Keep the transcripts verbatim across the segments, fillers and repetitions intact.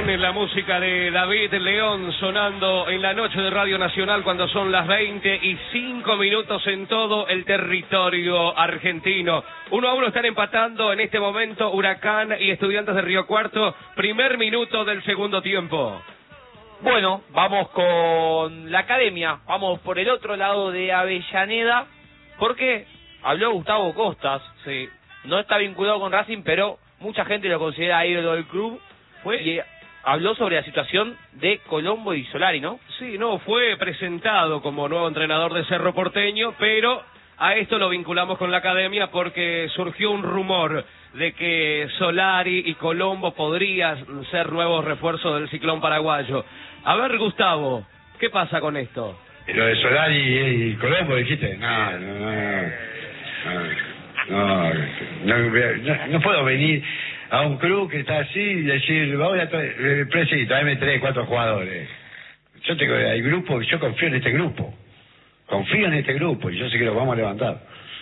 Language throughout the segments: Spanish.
En la música de David León sonando en la noche de Radio Nacional cuando son las veinte y cinco minutos en todo el territorio argentino. Uno a uno están empatando en este momento Huracán y Estudiantes de Río Cuarto. Primer minuto del segundo tiempo. Bueno, vamos con la academia. Vamos por el otro lado de Avellaneda. Porque habló Gustavo Costas. Sí, no está vinculado con Racing, pero mucha gente lo considera ídolo del club. Fue... Y habló sobre la situación de Colombo y Solari, ¿no? Sí, no, fue presentado como nuevo entrenador de Cerro Porteño, pero a esto lo vinculamos con la academia porque surgió un rumor de que Solari y Colombo podrían ser nuevos refuerzos del ciclón paraguayo. A ver, Gustavo, ¿qué pasa con esto? Lo de Solari y Colombo, dijiste. No, no, no. No, no, no, no puedo venir a un club que está así y decir, voy a traer, presidente, tráeme tres, cuatro jugadores. Yo tengo el grupo, yo confío en este grupo. Confío en este grupo y yo sé que lo vamos a levantar.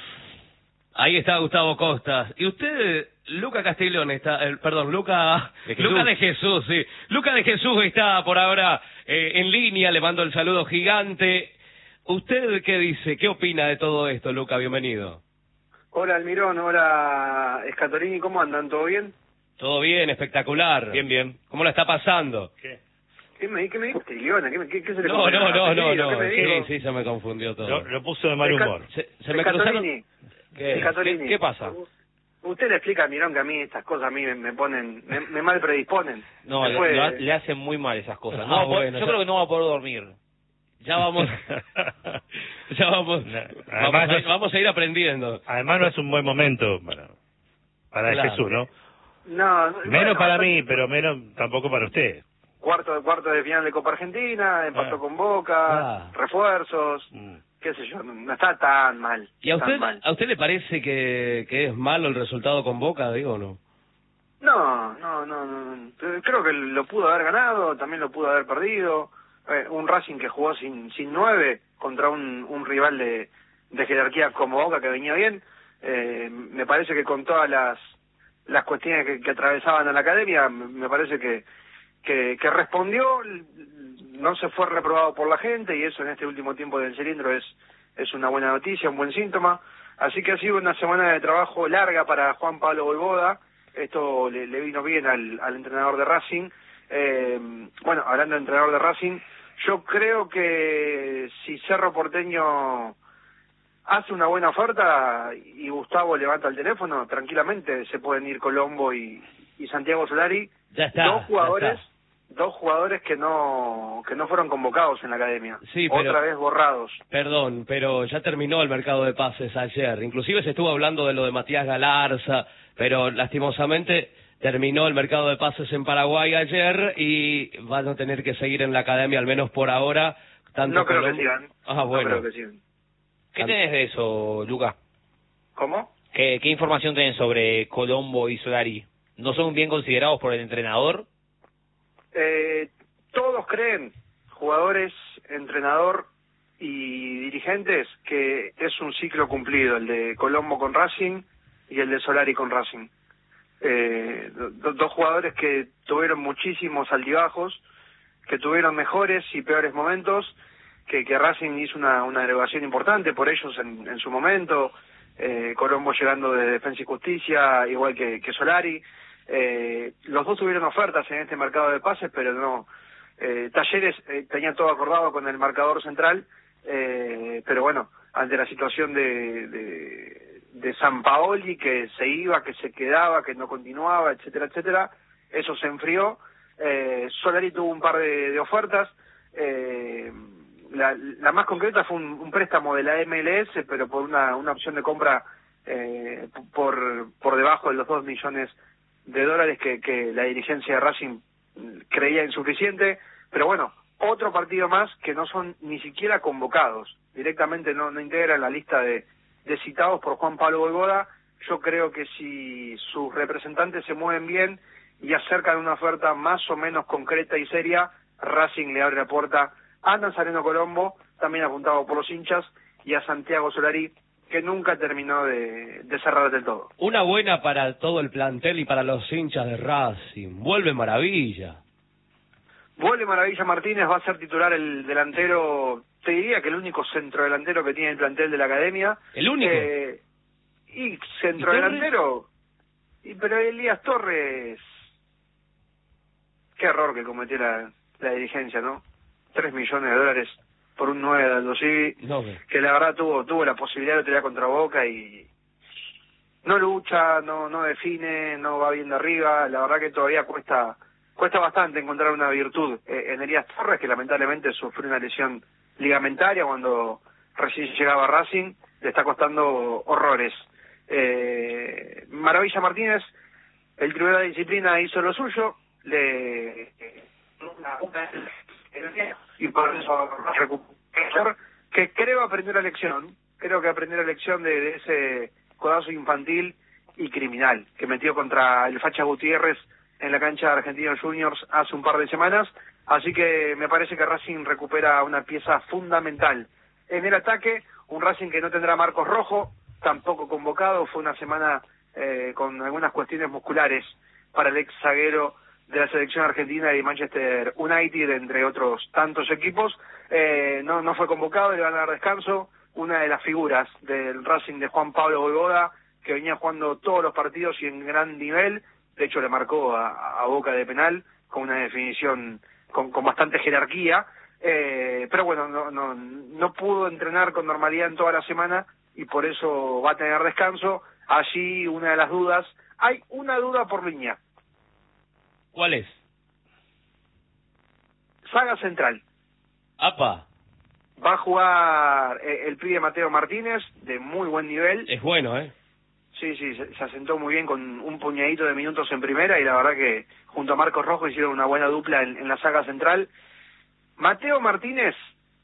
Ahí está Gustavo Costas. Y usted, Luca Castiglione, está, eh, perdón, Luca de Luca de Jesús, sí. Luca de Jesús está por ahora eh, en línea, le mando el saludo gigante. ¿Usted qué dice? ¿Qué opina de todo esto, Luca? Bienvenido. Hola Almirón, hola Escatorini, ¿cómo andan? ¿Todo bien? Todo bien, espectacular. Bien, bien. ¿Cómo la está pasando? ¿Qué? ¿Qué me, qué me dijiste, Liona? ¿Qué, qué, qué se le No, no, no, no, no. ¿Qué Sí, sí, se me confundió todo. Lo, lo puso de mal humor. Se, se me cruzaron... ¿Qué? ¿Qué, ¿Qué pasa? Usted le explica a Almirón que a mí estas cosas a mí me, me ponen, me, me mal predisponen. No, le, puede... le, le hacen muy mal esas cosas. Ah, No, bueno, yo ya... creo que no va a poder dormir. Ya vamos, ya vamos, vamos a, es, vamos a ir aprendiendo. Además no es un buen momento para, para claro. Jesús, ¿no? No, menos bueno, para hasta... mí, pero menos tampoco para usted. Cuarto, cuarto de final de Copa Argentina, empató ah. con Boca, ah. refuerzos, mm. qué sé yo, no está tan mal. ¿Y a usted, mal. a usted le parece que, que es malo el resultado con Boca, digo, o no? No, no, no, no, creo que lo pudo haber ganado, también lo pudo haber perdido. Eh, un Racing que jugó sin sin nueve contra un, un rival de, de jerarquía como Boca que venía bien. Eh, me parece que con todas las las cuestiones que, que atravesaban a la academia, me parece que, que que respondió, no se fue reprobado por la gente y eso en este último tiempo del cilindro es es una buena noticia, un buen síntoma. Así que ha sido una semana de trabajo larga para Juan Pablo Voivoda. Esto le, le vino bien al, al entrenador de Racing. Eh, bueno, hablando del entrenador de Racing, yo creo que si Cerro Porteño hace una buena oferta y Gustavo levanta el teléfono, tranquilamente se pueden ir Colombo y, y Santiago Solari, ya está, dos jugadores, ya dos jugadores que no que no fueron convocados en la academia, sí, pero, otra vez borrados. Perdón, pero ya terminó el mercado de pases ayer. Inclusive se estuvo hablando de lo de Matías Galarza, pero lastimosamente terminó el mercado de pases en Paraguay ayer y van a tener que seguir en la academia, al menos por ahora. Tanto no creo Colombo... que sigan. Ah, bueno. No creo que sigan. ¿Qué tenés de eso, Luca? ¿Cómo? ¿Qué, qué información tenés sobre Colombo y Solari? ¿No son bien considerados por el entrenador? Eh, todos creen, jugadores, entrenador y dirigentes, que es un ciclo cumplido, el de Colombo con Racing y el de Solari con Racing. Eh, do, dos jugadores que tuvieron muchísimos altibajos, que tuvieron mejores y peores momentos, que, que Racing hizo una, una derogación importante por ellos en, en su momento, eh, Colombo llegando de Defensa y Justicia, igual que, que Solari. Eh, los dos tuvieron ofertas en este mercado de pases, pero no. Eh, Talleres eh, tenía todo acordado con el marcador central, eh, pero bueno, ante la situación de, de, de Sampaoli, que se iba, que se quedaba, que no continuaba, etcétera, etcétera, eso se enfrió. Eh, Solari tuvo un par de, de ofertas. Eh, la, la más concreta fue un, un préstamo de la M L S, pero por una, una opción de compra eh, por, por debajo de los dos millones de dólares que, que la dirigencia de Racing creía insuficiente, pero bueno, otro partido más que no son ni siquiera convocados, directamente no, no integran la lista de, de citados por Juan Pablo Voivoda. Yo creo que si sus representantes se mueven bien y acercan una oferta más o menos concreta y seria, Racing le abre la puerta a Nazareno Colombo, también apuntado por los hinchas, y a Santiago Solari, que nunca terminó de, de cerrar del todo. Una buena para todo el plantel y para los hinchas de Racing. Vuelve Maravilla. Vuelve Maravilla Martínez, va a ser titular el delantero, te diría que el único centrodelantero que tiene el plantel de la academia. ¿El único? Eh, y centrodelantero, y, pero Elías Torres, qué error que cometió la, la dirigencia, ¿no? Tres millones de dólares por un nueve de Aldo Civi, No, que la verdad tuvo tuvo la posibilidad de tirar contra Boca y no lucha, no no define, no va bien de arriba. La verdad que todavía cuesta cuesta bastante encontrar una virtud eh, en Elías Torres, que lamentablemente sufrió una lesión ligamentaria cuando recién llegaba a Racing. Le está costando horrores. Eh, Maravilla Martínez, el Tribunal de Disciplina hizo lo suyo, le una, una, y por eso recuperar, que creo aprendió la lección, creo que aprendió la lección de, de ese codazo infantil y criminal que metió contra el Facha Gutiérrez en la cancha de Argentinos Juniors hace un par de semanas. Así que me parece que Racing recupera una pieza fundamental en el ataque, un Racing que no tendrá Marcos Rojo, tampoco convocado, fue una semana eh, con algunas cuestiones musculares para el ex zaguero de la selección argentina y Manchester United, entre otros tantos equipos. Eh, no, no fue convocado, le van a dar descanso. Una de las figuras del Racing de Juan Pablo Voivoda, que venía jugando todos los partidos y en gran nivel, de hecho le marcó a, a Boca de penal, con una definición con, con bastante jerarquía, eh, pero bueno, no, no, no pudo entrenar con normalidad en toda la semana y por eso va a tener descanso. Allí una de las dudas, hay una duda por línea. ¿Cuál es? Saga central. Apa. Va a jugar eh, el pibe Mateo Martínez, de muy buen nivel. Es bueno, ¿eh? Sí, sí, se, se asentó muy bien con un puñadito de minutos en primera y la verdad que junto a Marcos Rojo hicieron una buena dupla en, en la saga central. Mateo Martínez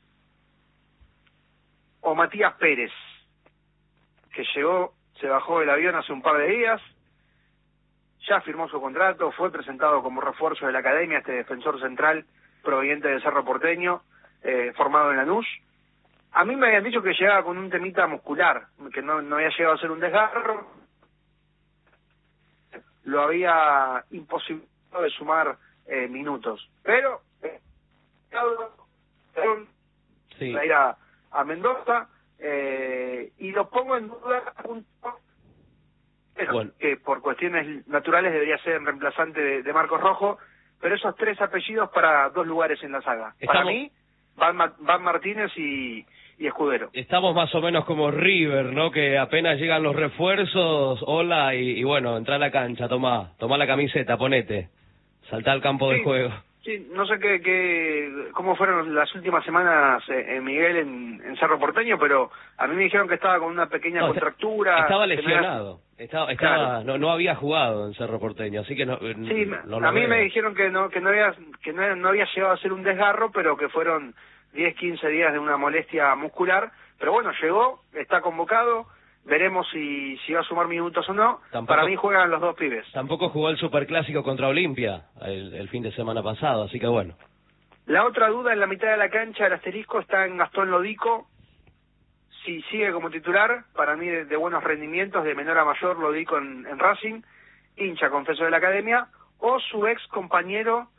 o Matías Pérez, que llegó, se bajó del avión hace un par de días, ya firmó su contrato, fue presentado como refuerzo de la academia, este defensor central proveniente de Cerro Porteño, eh, formado en Lanús. A mí me habían dicho que llegaba con un temita muscular, que no, no había llegado a ser un desgarro, lo había imposibilitado de sumar eh, minutos, pero eh, sí. a ir a, a Mendoza, eh, y lo pongo en duda junto, pero, bueno. que por cuestiones naturales debería ser en reemplazante de, de Marcos Rojo, pero esos tres apellidos para dos lugares en la saga. Estamos... Para mí, Van, Van Martínez y, y Escudero. Estamos más o menos como River, ¿no? Que apenas llegan los refuerzos, hola, y, y bueno, entra a la cancha, toma, toma la camiseta, ponete, saltá al campo Sí, de juego. Sí, no sé qué, qué, cómo fueron las últimas semanas, eh, en Miguel, en, en Cerro Porteño, pero a mí me dijeron que estaba con una pequeña No, contractura. Estaba que no lesionado, era... estaba, estaba Claro. no, no había jugado en Cerro Porteño, así que no. Sí, no, a mí veo. me dijeron que no que no había que no, no había llegado a ser un desgarro, pero que fueron diez, quince días de una molestia muscular. Pero bueno, llegó, está convocado, veremos si, si va a sumar minutos o no. Tampoco, Para mí juegan los dos pibes. Tampoco jugó el Superclásico contra Olimpia el, el fin de semana pasado, así que bueno. La otra duda en la mitad de la cancha, el asterisco, está en Gastón Lodico. Si sigue como titular, para mí de, de buenos rendimientos, de menor a mayor, Lodico en, en Racing, hincha, confeso, de la academia, o su ex compañero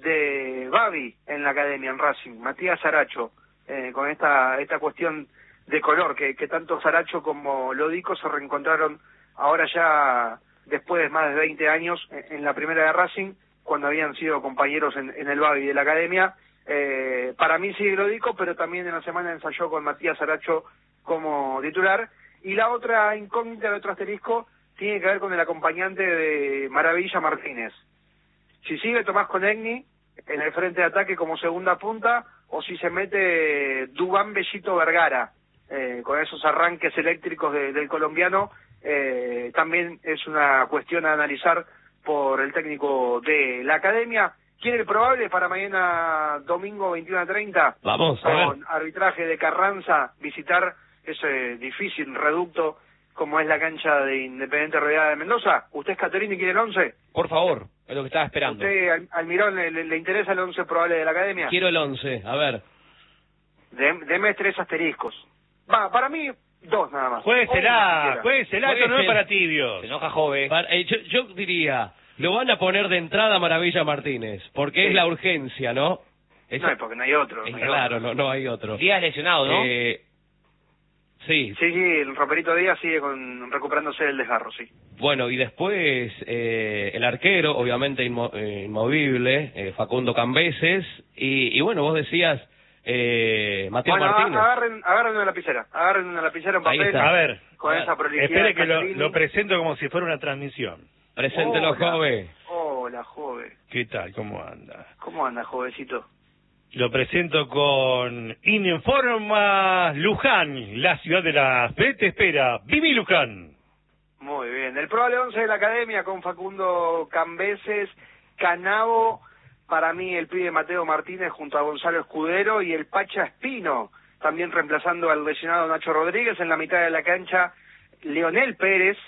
de Babi en la academia, en Racing, Matías Saracho, eh, con esta esta cuestión de color, que, que tanto Saracho como Lodico se reencontraron ahora ya después de más de veinte años en, en la primera de Racing, cuando habían sido compañeros en, en el Babi de la academia. Eh, para mí sigue Lodico, pero también en la semana ensayó con Matías Saracho como titular. Y la otra incógnita, el otro asterisco, tiene que ver con el acompañante de Maravilla Martínez. Si sigue Tomás Conegni en el frente de ataque como segunda punta, o si se mete Dubán Bellito Vergara, eh, con esos arranques eléctricos de, del colombiano, eh, también es una cuestión a analizar por el técnico de la academia. ¿Quién es el probable para mañana domingo veintiuno a treinta? Vamos, a ver. Con arbitraje de Carranza, visitar ese difícil reducto como es la cancha de Independiente Rodeada de Mendoza. ¿Usted, Caterini, quiere el once? Por favor, es lo que estaba esperando. ¿Usted, Al- Almirón, le, le, le interesa el once probable de la academia? Quiero el once, a ver. De- Deme tres asteriscos. Va, para mí, dos nada más. Juéguesela, O uno siquiera. juéguesela, esto no es Juéguesela. para tibios. Se enoja Jove. Para- eh, yo, yo diría Lo van a poner de entrada Maravilla Martínez, porque Sí. es la urgencia, ¿no? Eso- No, es porque no hay otro. es no hay claro, otro. no, no hay otro. Díaz lesionado, ¿no? Eh, sí, Sí, sí, el Roperito Díaz sigue con, recuperándose del desgarro, sí. bueno, y después eh, el arquero, obviamente inmo- eh, inmovible, eh, Facundo Cambeses, y, y bueno, vos decías eh, Matías Bueno, a- Martínez. agarren, agarren una lapicera, agarren una lapicera en Ahí papel, está. A ver, con a ver, esa prolijidad. espere que lo, Casarini. lo presento como si fuera una transmisión. Preséntelo, Hola. joven. Hola, joven. ¿Qué tal? ¿Cómo anda? ¿Cómo anda, jovencito? Lo presento con Informa Luján, la ciudad de la fe te espera. Vivi Luján. Muy bien. El probable once de la academia con Facundo Cambeses, Canavo, para mí el pibe Mateo Martínez junto a Gonzalo Escudero y el Pacha Espino, también reemplazando al lesionado Nacho Rodríguez. En la mitad de la cancha, Leonel Pérez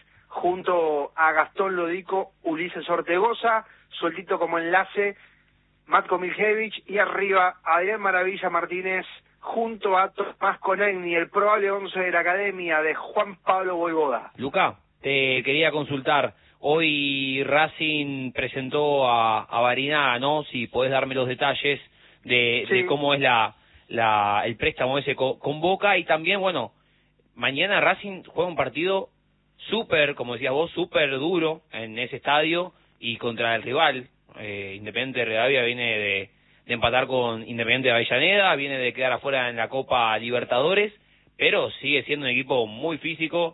junto a Gastón Lodico, Ulises Ortegoza, sueltito como enlace, Matko Miljevic, y arriba Adrián Maravilla Martínez junto a Tomás Conegni, el probable once de la academia de Juan Pablo Voivoda. Luca, te quería consultar. Hoy Racing presentó a, a Barinaga, ¿no? Si podés darme los detalles de, Sí. de cómo es la, la el préstamo ese co- con Boca. Y también, bueno, mañana Racing juega un partido súper, como decías vos, súper duro en ese estadio y contra el rival. Eh, Independiente de Rivadavia viene de, de empatar con Independiente de Avellaneda, viene de quedar afuera en la Copa Libertadores, pero sigue siendo un equipo muy físico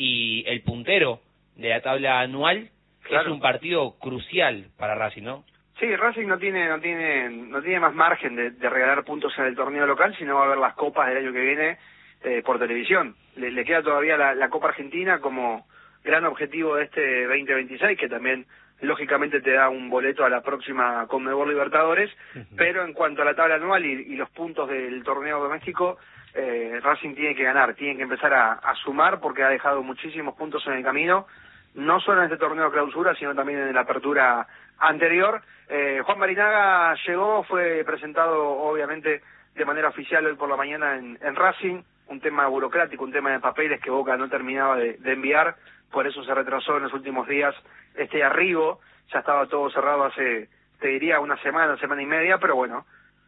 y el puntero de la tabla anual. Claro. Es un partido crucial para Racing, ¿no? Sí, Racing no tiene no tiene no tiene más margen de, de regalar puntos en el torneo local, sino va a ver las copas del año que viene eh, por televisión. Le, le queda todavía la, la Copa Argentina como gran objetivo de este veinte veintiséis, que también lógicamente te da un boleto a la próxima Conmebol Libertadores, pero en cuanto a la tabla anual y, y los puntos del torneo doméstico, eh, Racing tiene que ganar, tiene que empezar a, a sumar porque ha dejado muchísimos puntos en el camino, no solo en este torneo de clausura, sino también en la apertura anterior. Eh, Juan Barinaga llegó, fue presentado obviamente de manera oficial hoy por la mañana en, en Racing, un tema burocrático, un tema de papeles que Boca no terminaba de, de enviar, por eso se retrasó en los últimos días este arribo, ya estaba todo cerrado hace, te diría, una semana, semana y media, pero bueno,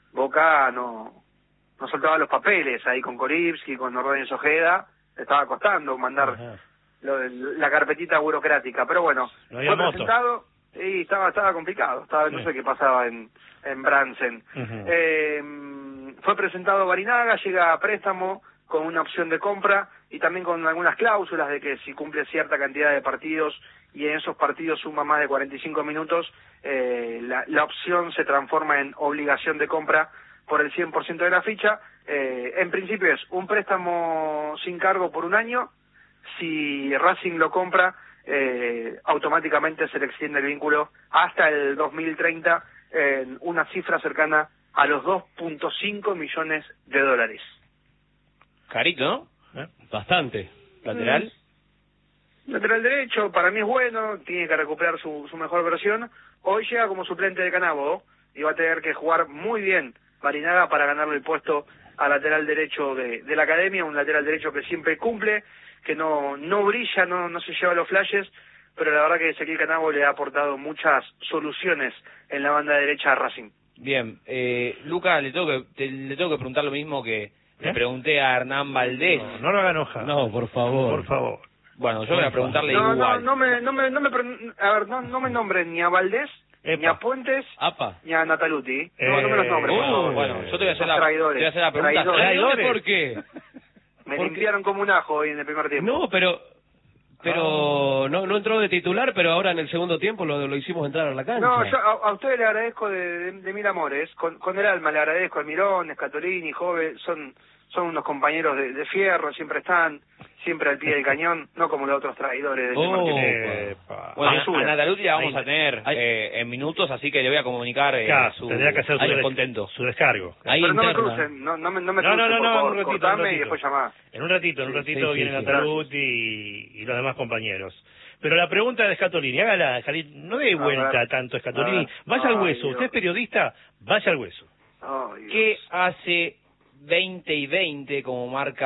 Boca no, no soltaba los papeles ahí con Koripski, con Ordóñez Ojeda, estaba costando mandar Ajá. lo de la carpetita burocrática, pero bueno, No había fue moto. presentado y estaba estaba complicado, estaba no Sí. sé qué pasaba en en Bransen. Ujú. Eh, fue presentado Barinaga, llega a préstamo con una opción de compra y también con algunas cláusulas de que si cumple cierta cantidad de partidos y en esos partidos suma más de cuarenta y cinco minutos, eh, la, la opción se transforma en obligación de compra por el cien por ciento de la ficha. Eh, en principio es un préstamo sin cargo por un año. Si Racing lo compra, eh, automáticamente se le extiende el vínculo hasta el dos mil treinta en una cifra cercana a los dos punto cinco millones de dólares. Carito, ¿no? ¿Eh? Bastante. Lateral. Lateral derecho, para mí es bueno, tiene que recuperar su, su mejor versión. Hoy llega como suplente de Canavo y va a tener que jugar muy bien Barinaga para ganarle el puesto a lateral derecho de, de la academia, un lateral derecho que siempre cumple, que no no brilla, no no se lleva los flashes, pero la verdad que Ezequiel Canavo le ha aportado muchas soluciones en la banda derecha a Racing. Bien, eh, Luca, le tengo que te- le tengo que preguntar lo mismo que le ¿Eh? pregunté a Hernán Valdés. No, no lo haga enojar. No, por favor. Por favor. Bueno, yo voy a preguntarle No, no, igual. no me no me no me pre- a ver, no, no me nombren ni a Valdés, Epa. ni a Puentes, Apa. ni a Nataluti. No, no me los Eh, nombres, por uh, favor. Bueno, yo te voy a hacer Son la, te traidores, voy a hacer la pregunta. traidores. ¿Traidores por qué? Me ¿Por qué? limpiaron como un ajo hoy en el primer tiempo. No, pero pero no no entró de titular, pero ahora en el segundo tiempo lo, lo hicimos entrar a la cancha. No, yo a, a ustedes le agradezco de, de, de mil amores, con, con el alma le agradezco, a Mirón, Scatolini, Jove, son son unos compañeros de, de fierro, siempre están, siempre al pie del cañón, no como los otros traidores del Oh. primer tiempo. Epa. Bueno, a, Basura. a Nataluti la vamos Ahí- a tener ahí- eh, en minutos, así que le voy a comunicar eh, Claro, su, tendría que hacer su, ahí des- contento. su descargo. Ahí Pero no me interna. crucen, no, no me, no me No, no, crucen, no, por no, favor, un ratito, un cortame ratito. y después llamá. En un ratito, en un Sí, ratito sí, viene sí, sí. Nataluti y, y los demás compañeros. Pero la pregunta de Scatolini, hágala, Jalil, no dé A vuelta ver. tanto A Scatolini, ver. vaya al Ay, hueso, Dios. usted es periodista, vaya al hueso. Ay, Dios. ¿Qué hace veinte y veinte como marca